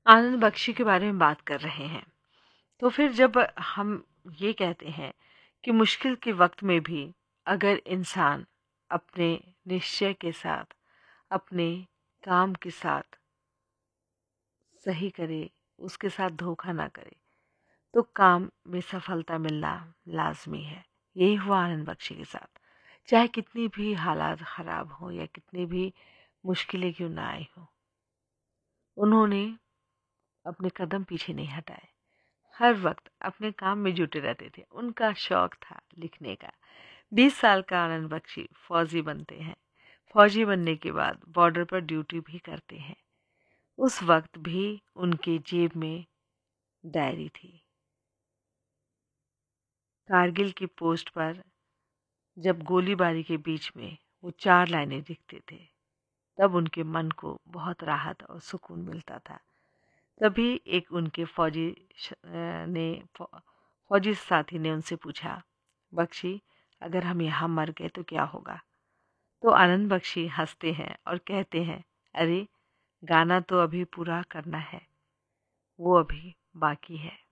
आनंद बख्शी के बारे में बात कर रहे हैं। तो फिर जब हम ये कहते हैं कि मुश्किल के वक्त में भी अगर इंसान अपने निश्चय के साथ, अपने काम के साथ सही करे, उसके साथ धोखा ना करे, तो काम में सफलता मिलना लाजमी है। यही हुआ आनंद बख्शी के साथ। चाहे कितनी भी हालात ख़राब हो या कितनी भी मुश्किलें क्यों ना आई हो, उन्होंने अपने कदम पीछे नहीं हटाए। हर वक्त अपने काम में जुटे रहते थे। उनका शौक था लिखने का। 20 साल का आनंद बख्शी फौजी बनते हैं। फौजी बनने के बाद बॉर्डर पर ड्यूटी भी करते हैं। उस वक्त भी उनके जेब में डायरी थी। कारगिल की पोस्ट पर जब गोलीबारी के बीच में वो 4 लाइनें लिखते थे, तब उनके मन को बहुत राहत और सुकून मिलता था। तभी एक उनके फौजी साथी ने उनसे पूछा, बख्शी, अगर हम यहाँ मर गए तो क्या होगा? तो आनंद बख्शी हंसते हैं और कहते हैं, अरे, गाना तो अभी पूरा करना है, वो अभी बाकी है।